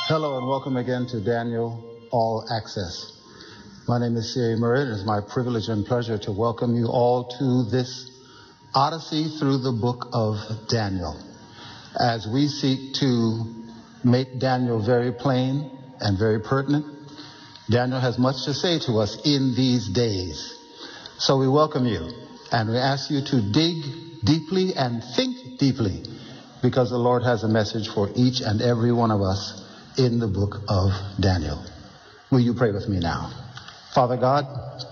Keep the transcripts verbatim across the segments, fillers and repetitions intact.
Hello and welcome again to Daniel All Access. My name is Siri Murray. It is my privilege and pleasure to welcome you all to this odyssey through the book of Daniel, as we seek to make Daniel very plain and very pertinent. Daniel has much to say to us in these days. So we welcome you and we ask you to dig deeply and think deeply, because the Lord has a message for each and every one of us in the book of Daniel. Will you pray with me now? Father God,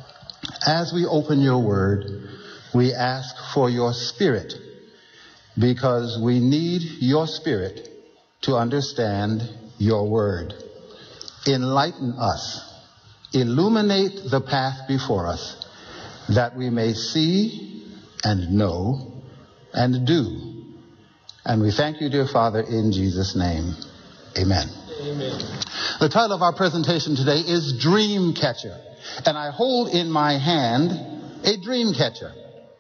as we open your word, we ask for your spirit, because we need your spirit to understand your word. Enlighten us, illuminate the path before us, that we may see and know and do. And we thank you, dear Father, in Jesus' name. Amen. Amen. The title of our presentation today is Dream Catcher, and I hold in my hand a dream catcher.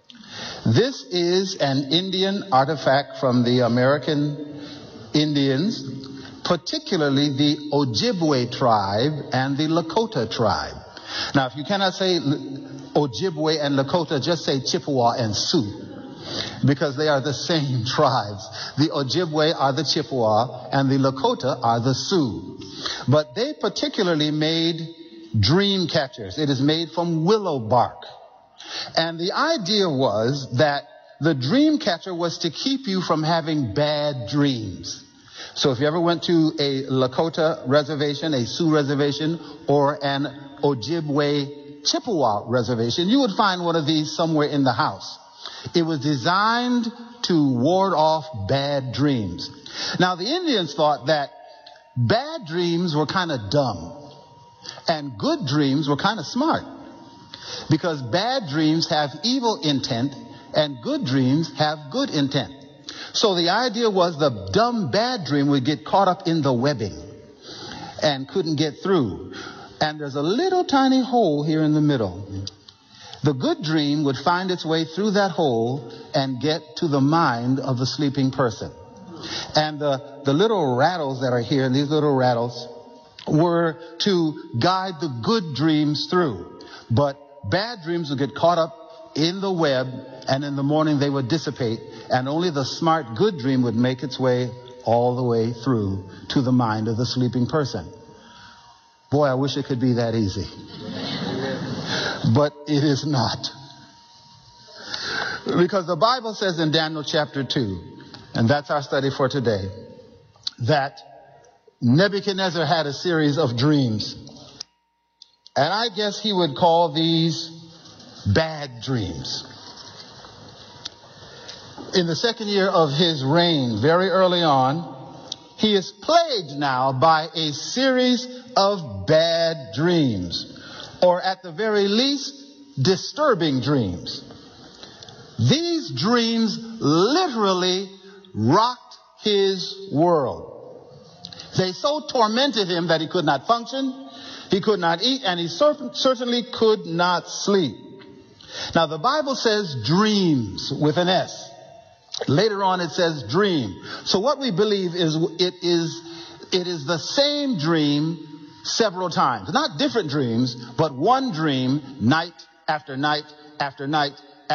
This is an Indian artifact from the American Indians, particularly the Ojibwe tribe and the Lakota tribe. Now, if you cannot say Ojibwe and Lakota, just say Chippewa and Sioux, because they are the same tribes. The Ojibwe are the Chippewa and the Lakota are the Sioux. But they particularly made dream catchers. It is made from willow bark. And the idea was that the dream catcher was to keep you from having bad dreams. So if you ever went to a Lakota reservation, a Sioux reservation, or an Ojibwe Chippewa reservation, you would find one of these somewhere in the house. It was designed to ward off bad dreams. Now, the Indians thought that bad dreams were kind of dumb and good dreams were kind of smart, because bad dreams have evil intent and good dreams have good intent. So the idea was the dumb bad dream would get caught up in the webbing and couldn't get through. And there's a little tiny hole here in the middle. The good dream would find its way through that hole and get to the mind of the sleeping person. And the, the little rattles that are here, these little rattles, were to guide the good dreams through. But bad dreams would get caught up in the web, and in the morning they would dissipate, and only the smart good dream would make its way all the way through to the mind of the sleeping person. Boy, I wish it could be that easy. But it is not. Because the Bible says in Daniel chapter two, and that's our study for today, that Nebuchadnezzar had a series of dreams. And I guess he would call these bad dreams. In the second year of his reign, very early on, he is plagued now by a series of bad dreams, or at the very least, disturbing dreams. These dreams literally rocked his world. They so tormented him that he could not function, he could not eat, and he cer- certainly could not sleep. Now, the Bible says dreams with an S. Later on, it says dream. So what we believe is it is it is the same dream several times. Not different dreams, but one dream night after night after night